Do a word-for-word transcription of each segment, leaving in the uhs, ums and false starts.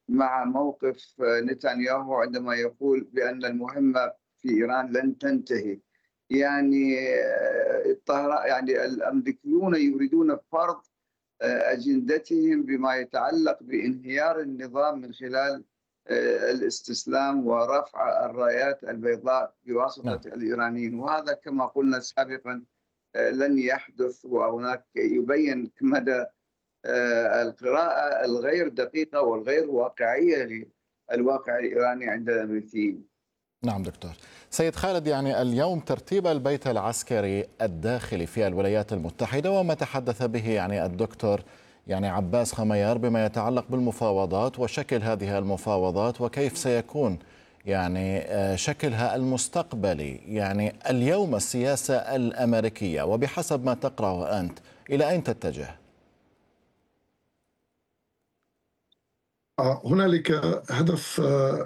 مع موقف نتنياهو عندما يقول بأن المهمة في إيران لن تنتهي. يعني الطهران يعني الأمريكيون يريدون فرض أجندتهم بما يتعلق بانهيار النظام من خلال الاستسلام ورفع الرايات البيضاء بواسطة نعم. الإيرانيين، وهذا كما قلنا سابقا لن يحدث. وهناك يبين مدى القراءة الغير دقيقة والغير واقعية للواقع الإيراني عند الأمريكيين. نعم دكتور. سيد خالد، يعني اليوم ترتيب البيت العسكري الداخلي في الولايات المتحدة وما تحدث به يعني الدكتور يعني عباس خميار بما يتعلق بالمفاوضات وشكل هذه المفاوضات وكيف سيكون يعني شكلها المستقبلي. يعني اليوم السياسة الأمريكية وبحسب ما تقرأه أنت إلى أين تتجه؟ هنالك هدف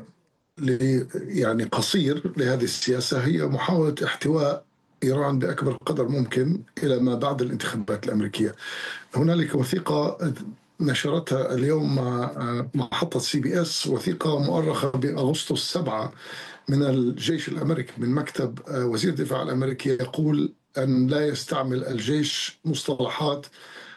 يعني قصير لهذه السياسة، هي محاولة احتواء إيران بأكبر قدر ممكن إلى ما بعد الانتخابات الأمريكية. هنالك وثيقة نشرتها اليوم مع محطة سي بي اس، وثيقة مؤرخة بأغسطس سبعة من الجيش الأمريكي من مكتب وزير الدفاع الأمريكي، يقول أن لا يستعمل الجيش مصطلحات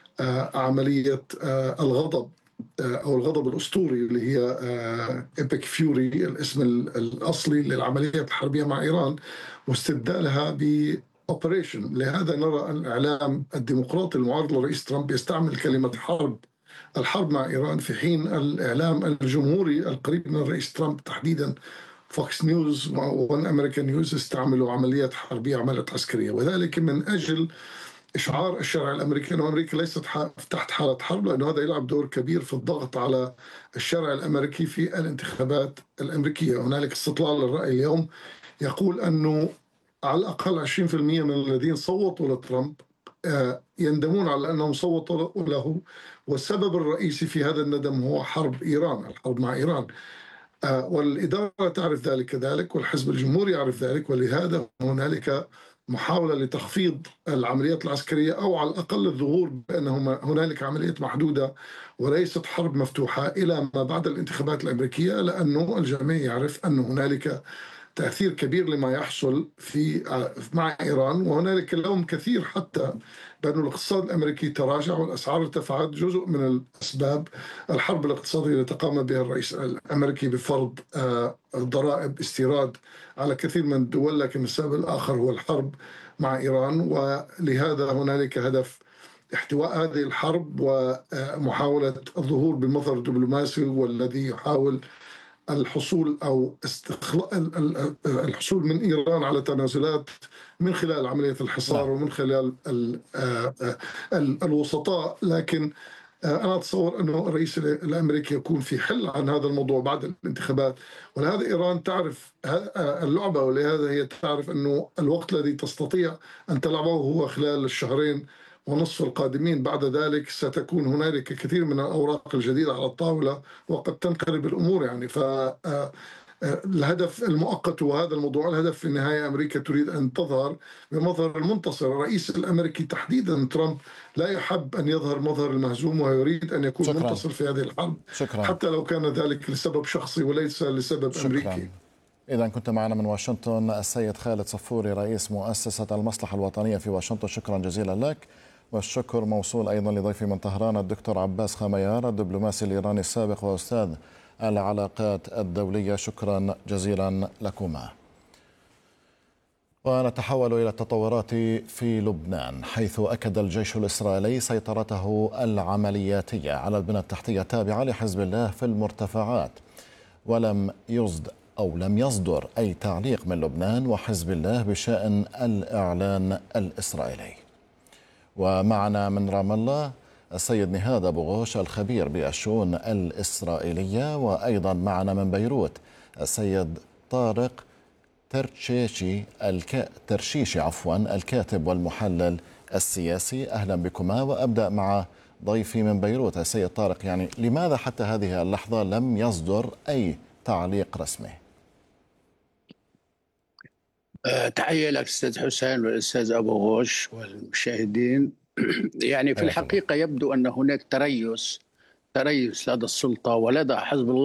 عملية الغضب أو الغضب الأسطوري اللي هي إيبك فيوري، الاسم الأصلي للعملية الحربية مع إيران، واستبدالها بأوبريشن. لهذا نرى الإعلام الديمقراطي المعارض لرئيس ترامب يستعمل كلمة حرب، الحرب مع إيران، في حين الإعلام الجمهوري القريب من الرئيس ترامب تحديدا فوكس نيوز وون أمريكان نيوز استعملوا عمليات حربية عمليات عسكرية، وذلك من أجل إشعار الشارع الأمريكي أن أمريكا ليست تحت حالة حرب، لأنه هذا يلعب دور كبير في الضغط على الشارع الأمريكي في الانتخابات الأمريكية. هنالك استطلاع للرأي اليوم يقول أنه على الأقل عشرين بالمئة من الذين صوتوا لترامب يندمون على أنهم صوتوا له، والسبب الرئيسي في هذا الندم هو حرب إيران، الحرب مع إيران. والإدارة تعرف ذلك كذلك، والحزب الجمهوري يعرف ذلك، ولهذا هنالك محاولة لتخفيض العمليات العسكرية أو على الأقل الظهور بأن هنالك عمليات محدودة وليست حرب مفتوحة إلى ما بعد الانتخابات الأمريكية، لأنه الجميع يعرف أن هنالك تأثير كبير لما يحصل في مع إيران، وهنالك لوم كثير حتى بأن الاقتصاد الأمريكي تراجع والأسعار ارتفعت. جزء من الأسباب الحرب الاقتصادية التي قام بها الرئيس الأمريكي بفرض ضرائب استيراد على كثير من الدول، لكن السبب الآخر هو الحرب مع إيران. ولهذا هنالك هدف احتواء هذه الحرب ومحاولة الظهور بمظهر دبلوماسي، والذي يحاول الحصول أو الحصول من إيران على تنازلات من خلال عملية الحصار ومن خلال الوسطاء. لكن أنا أتصور أنه الرئيس الأمريكي يكون في حل عن هذا الموضوع بعد الانتخابات، ولهذا إيران تعرف اللعبة، ولهذا هي تعرف أنه الوقت الذي تستطيع أن تلعبه هو خلال الشهرين ونصف القادمين. بعد ذلك ستكون هنالك كثير من الأوراق الجديدة على الطاولة وقد تنقلب الأمور. يعني فالهدف المؤقت هو هذا الموضوع. الهدف في النهاية أمريكا تريد أن تظهر بمظهر المنتصر. الرئيس الأمريكي تحديدا ترامب لا يحب أن يظهر مظهر المهزوم، ويريد أن يكون شكرا. منتصر في هذه الحرب شكرا. حتى لو كان ذلك لسبب شخصي وليس لسبب شكرا. أمريكي. إذا كنت معنا من واشنطن السيد خالد صفوري رئيس مؤسسة المصلحة الوطنية في واشنطن، شكرا جزيلا لك. والشكر موصول أيضا لضيفي من طهران الدكتور عباس خميار الدبلوماسي الإيراني السابق وأستاذ العلاقات الدولية، شكرا جزيلا لكما. ونتحول إلى التطورات في لبنان، حيث أكد الجيش الإسرائيلي سيطرته العملياتية على البنى التحتية التابعة لحزب الله في المرتفعات، ولم يصد أو لم يصدر أي تعليق من لبنان وحزب الله بشأن الإعلان الإسرائيلي. ومعنا من رام الله السيد نهاد أبو غوش الخبير بالشؤون الإسرائيلية، وأيضا معنا من بيروت السيد طارق ترشيشي الك... ترشيشي عفوا الكاتب والمحلل السياسي. أهلا بكما. وأبدأ مع ضيفي من بيروت السيد طارق، يعني لماذا حتى هذه اللحظة لم يصدر أي تعليق رسمي؟ أه تحية لك أستاذ حسين والأستاذ أبو غوش والمشاهدين. يعني في الحقيقة يبدو أن هناك تريث تريث لدى السلطة ولدى حزب الله